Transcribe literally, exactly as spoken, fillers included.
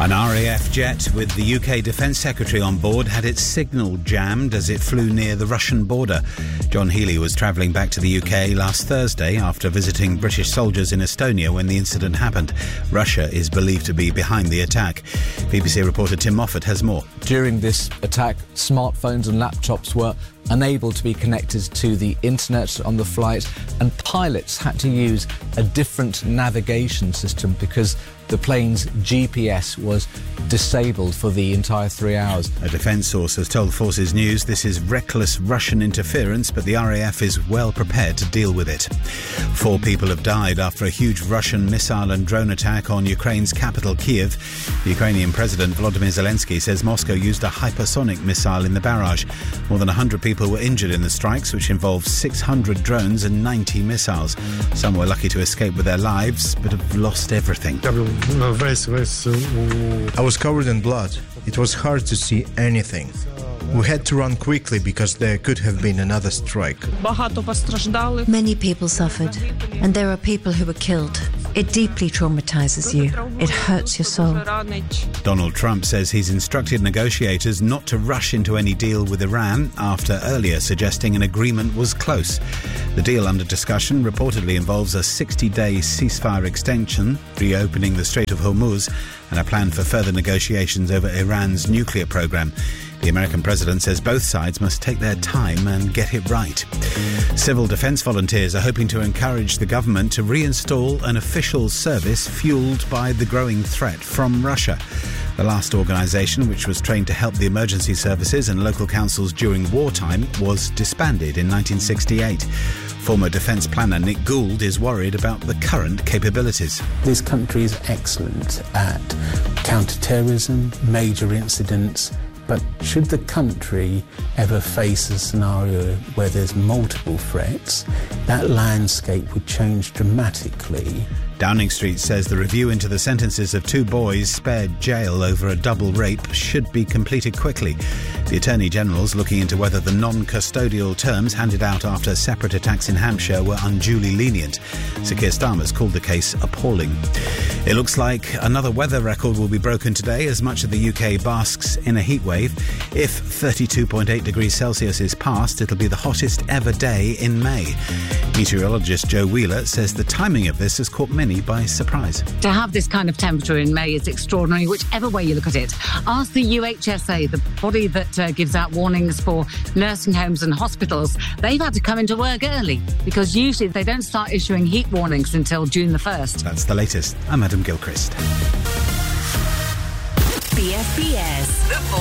An R A F jet with the U K Defence Secretary on board had its signal jammed as it flew near the Russian border. John Healey was travelling back to the U K last Thursday after visiting British soldiers in Estonia when the incident happened. Russia is believed to be behind the attack. B B C reporter Tim Moffat has more. During this attack, smartphones and laptops were unable to be connected to the internet on the flight, and pilots had to use a different navigation system because the plane's G P S was disabled for the entire three hours. A defence source has told Forces News this is reckless Russian interference, but the R A F is well prepared to deal with it. Four people have died after a huge Russian missile and drone attack on Ukraine's capital, Kiev. The Ukrainian President Volodymyr Zelensky says Moscow used a hypersonic missile in the barrage. More than one hundred people were injured in the strikes, which involved six hundred drones and ninety missiles. Some were lucky to escape with their lives, but have lost everything. I was covered in blood. It was hard to see anything. We had to run quickly because there could have been another strike. Many people suffered, and there are people who were killed. It deeply traumatizes you. It hurts your soul. Donald Trump says he's instructed negotiators not to rush into any deal with Iran after earlier suggesting an agreement was close. The deal under discussion reportedly involves a sixty-day ceasefire extension, reopening the Strait of Hormuz, and a plan for further negotiations over Iran's nuclear program. The American president says both sides must take their time and get it right. Civil defence volunteers are hoping to encourage the government to reinstall an official service fuelled by the growing threat from Russia. The last organisation, which was trained to help the emergency services and local councils during wartime, was disbanded in nineteen sixty-eight. Former defence planner Nick Gould is worried about the current capabilities. This country is excellent at counter-terrorism, major incidents, but should the country ever face a scenario where there's multiple threats, that landscape would change dramatically. Downing Street says the review into the sentences of two boys spared jail over a double rape should be completed quickly. The Attorney General's looking into whether the non-custodial terms handed out after separate attacks in Hampshire were unduly lenient. Sir Keir Starmer's called the case appalling. It looks like another weather record will be broken today as much of the U K basks in a heatwave. If thirty-two point eight degrees Celsius is passed, it'll be the hottest ever day in May. Meteorologist Joe Wheeler says the timing of this has caught many by surprise. To have this kind of temperature in May is extraordinary, whichever way you look at it. Ask the U H S A, the body that uh, gives out warnings for nursing homes and hospitals. They've had to come into work early because usually they don't start issuing heat warnings until June the first. That's the latest. I'm Adam Gilchrist. B F B S.